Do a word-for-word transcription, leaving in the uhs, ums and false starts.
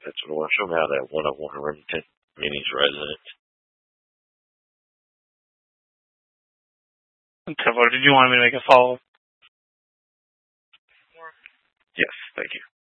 That's what I want to show me how that one oh one Remington Mini's resonant. Tavo, did you want me to make a follow-up? Yes, thank you.